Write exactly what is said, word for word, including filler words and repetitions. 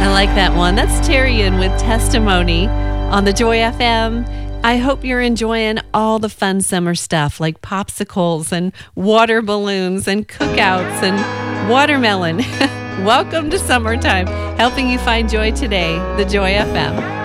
I like that one. That's Terrian with Testimony on the Joy F M. I hope you're enjoying all the fun summer stuff like popsicles and water balloons and cookouts and watermelon. Welcome to summertime, helping you find joy today, the Joy F M.